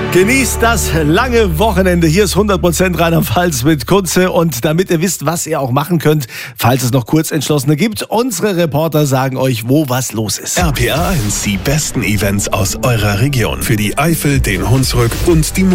Genießt das lange Wochenende. Hier ist 100% Rheinland-Pfalz mit Kunze. Und damit ihr wisst, was ihr auch machen könnt, falls es noch Kurzentschlossene gibt, unsere Reporter sagen euch, wo was los ist. RPA 1, die besten Events aus eurer Region. Für die Eifel, den Hunsrück und die